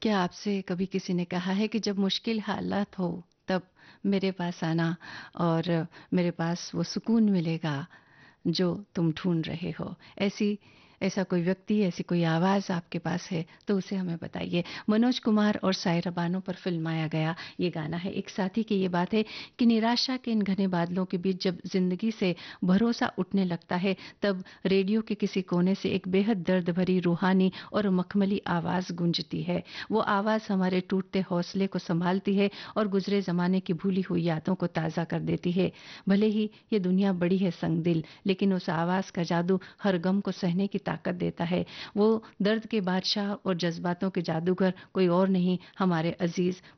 क्या आपसे कभी किसी ने कहा है कि जब मुश्किल हालात हो तब मेरे पास आना और मेरे पास वो सुकून मिलेगा जो तुम ढूंढ रहे हो? ऐसी ऐसा कोई व्यक्ति, ऐसी कोई आवाज आपके पास है तो उसे हमें बताइए। मनोज कुमार और सायरा बानो पर फिल्माया गया ये गाना है। एक साथी की ये बात है कि निराशा के इन घने बादलों के बीच जब जिंदगी से भरोसा उठने लगता है, तब रेडियो के किसी कोने से एक बेहद दर्द भरी, रूहानी और मखमली आवाज गूंजती है। वो आवाज हमारे टूटते हौसले को संभालती है और गुजरे जमाने की भूली हुई यादों को ताजा कर देती है। भले ही ये दुनिया बड़ी है संगदिल, लेकिन उस आवाज का जादू हर गम को सहने की ताकत देता है। वो दर्द के बादशाह और जज्बातों के जादूगर कोई और नहीं, हमारे अजीज